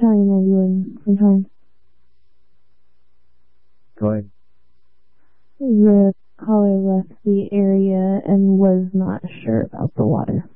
telling anyone sometimes. Go ahead. The caller left the area and was not sure about the water.